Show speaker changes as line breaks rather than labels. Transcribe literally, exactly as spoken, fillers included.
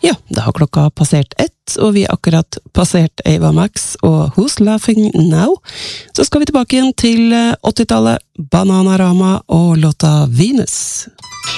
Ja, det har klokka passert ett, og vi akkurat passert Ava Max og Who's Laughing Now. Så skal vi tilbake igjen til åttitallet, Bananarama og låta Venus.